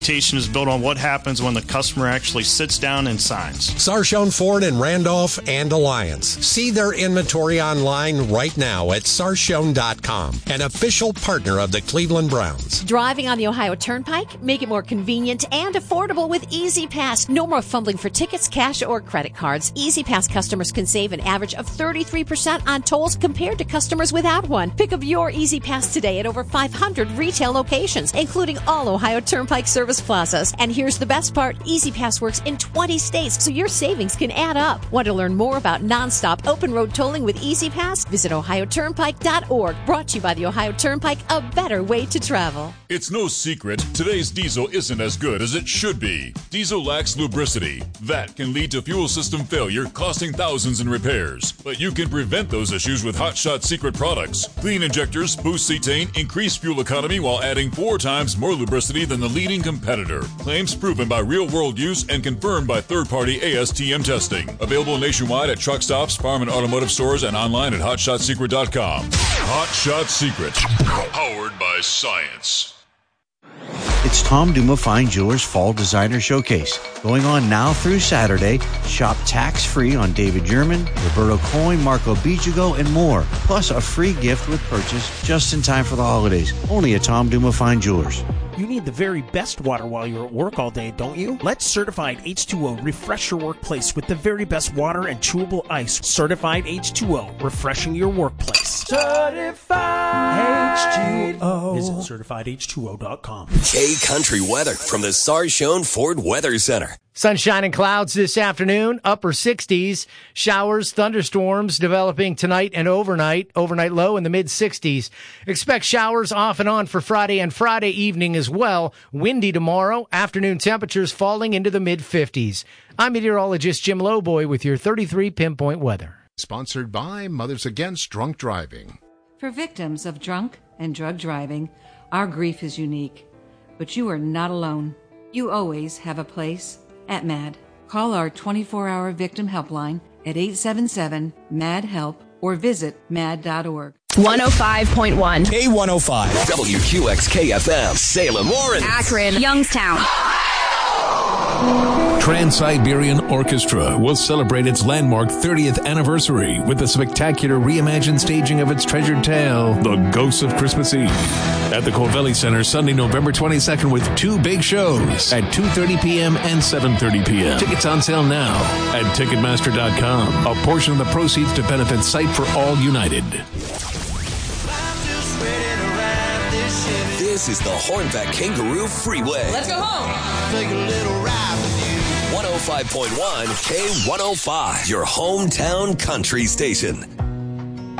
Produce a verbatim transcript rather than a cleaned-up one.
Reputation is built on what happens when the customer actually sits down and signs. Sarshone Ford in Randolph and Alliance. See their inventory online right now at sarshone dot com, an official partner of the Cleveland Browns. Driving on the Ohio Turnpike? Make it more convenient and affordable with Easy Pass. No more fumbling for tickets, cash, or credit cards. Easy Pass customers can save an average of thirty-three percent on tolls compared to customers without one. Pick up your Easy Pass today at over five hundred retail locations, including all Ohio Turnpike service plazas. And here's the best part. Easy Pass works in twenty states, so your savings can add up. Want to learn more about nonstop open road tolling with Easy Pass? Visit ohio turnpike dot org. Brought to you by the Ohio Turnpike, a better way to travel. It's no secret today's diesel isn't as good as it should be. Diesel lacks lubricity. That can lead to fuel system failure, costing thousands in repairs. But you can prevent those issues with Hot Shot Secret products. Clean injectors boost cetane, increase fuel economy while adding four times more lubricity than the leading competitor. Claims proven by real-world use and confirmed by third-party A S T M testing. Available nationwide at truck stops, farm and automotive stores, and online at hot shot secret dot com. Hot Shot Secret, powered by science. It's Tom Duma Fine Jewelers Fall Designer Showcase. Going on now through Saturday. Shop tax-free on David German, Roberto Coin, Marco Bijago, and more. Plus a free gift with purchase just in time for the holidays. Only at Tom Duma Fine Jewelers. You need the very best water while you're at work all day, don't you? Let Certified H two O refresh your workplace with the very best water and chewable ice. Certified H two O, refreshing your workplace. Certified H two O. Visit certified H two O dot com. K-Country weather from the Sarshone Ford Weather Center. Sunshine and clouds this afternoon, upper sixties. Showers, thunderstorms developing tonight and overnight. Overnight low in the mid-sixties. Expect showers off and on for Friday and Friday evening as well. Windy tomorrow. Afternoon temperatures falling into the mid-fifties. I'm meteorologist Jim Lowboy with your thirty-three Pinpoint Weather. Sponsored by Mothers Against Drunk Driving. For victims of drunk and drug driving, our grief is unique. But you are not alone. You always have a place at MAD. Call our twenty-four hour victim helpline at eight seven seven, M A D, HELP or visit mad dot org. one oh five point one. K one oh five. W Q X K F M. Salem, Orange. Akron. Youngstown. Trans-Siberian Orchestra will celebrate its landmark thirtieth anniversary with the spectacular reimagined staging of its treasured tale, The Ghosts of Christmas Eve, at the Covelli Center Sunday, November twenty-second with two big shows at two thirty p.m. and seven thirty p.m. Tickets on sale now at ticketmaster dot com. A portion of the proceeds to benefit Sight for All United. This is the Hornbeck Kangaroo Freeway. Let's go home. Take a little ride with you. one oh five point one K one oh five, your hometown country station.